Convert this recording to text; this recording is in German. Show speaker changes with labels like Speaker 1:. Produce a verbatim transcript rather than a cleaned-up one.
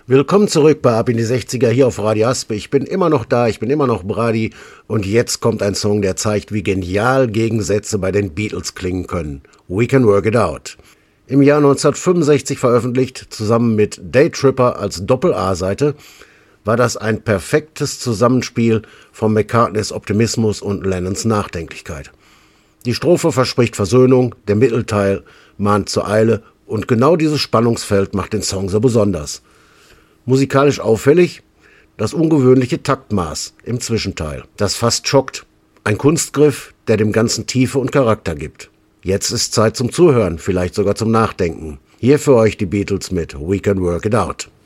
Speaker 1: Willkommen zurück bei Ab in die sechziger hier auf Radio Aspe. Ich bin immer noch da, ich bin immer noch Brady und jetzt kommt ein Song, der zeigt, wie genial Gegensätze bei den Beatles klingen können. We Can Work It Out. Im Jahr neunzehnhundertfünfundsechzig veröffentlicht, zusammen mit Daytripper als Doppel-A-Seite, war das ein perfektes Zusammenspiel von McCartneys Optimismus und Lennons Nachdenklichkeit. Die Strophe verspricht Versöhnung, der Mittelteil mahnt zur Eile und genau dieses Spannungsfeld macht den Song so besonders. Musikalisch auffällig das ungewöhnliche Taktmaß im Zwischenteil, das fast schockt. Ein Kunstgriff, der dem Ganzen Tiefe und Charakter gibt. Jetzt ist Zeit zum Zuhören, vielleicht sogar zum Nachdenken. Hier für euch die Beatles mit We Can Work It Out.